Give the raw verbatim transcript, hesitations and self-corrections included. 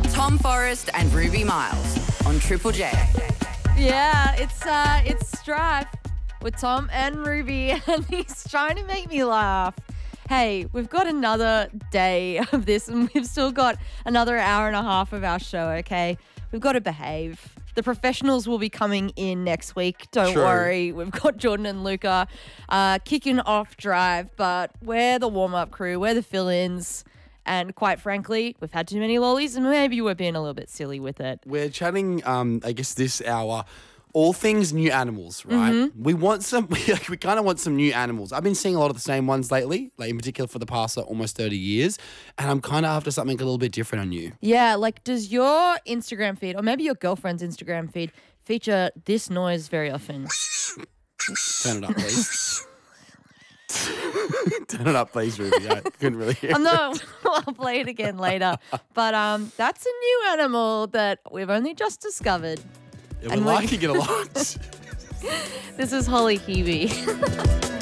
Tom Forrest and Ruby Miles on Triple J. Yeah, it's uh, it's Strife with Tom and Ruby, and he's trying to make me laugh. Hey, we've got another day of this, and we've still got another hour and a half of our show, okay? We've got to behave. The professionals will be coming in next week. Don't True. worry. We've got Jordan and Luca uh, kicking off Drive, but we're the warm-up crew. We're the fill-ins. And quite frankly, we've had too many lollies, and maybe we're being a little bit silly with it. We're chatting, um, I guess, this hour, all things new animals, right? Mm-hmm. We want some, we, we kind of want some new animals. I've been seeing a lot of the same ones lately, like in particular for the past like, almost thirty years, and I'm kind of after something a little bit different on you. Yeah, like does your Instagram feed, or maybe your girlfriend's Instagram feed, feature this noise very often? Turn it up, please. Turn it up, please, Ruby. I couldn't really hear I'm not, I'll play it again later. But um, that's a new animal that we've only just discovered. it. We're and we're- liking it a lot. This is Holly Hebe.